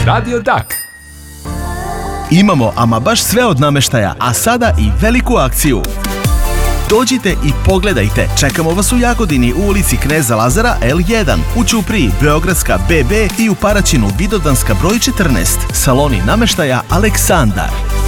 Radio Dak. Imamo ama baš sve od namještaja, a sada i veliku akciju. Dođite i pogledajte, čekamo vas u Jagodini u ulici Kneza Lazara L1, u Ćupriji Beogradska BB i u Paraćinu Vidovdanska broj 14. Saloni namještaja Aleksandar.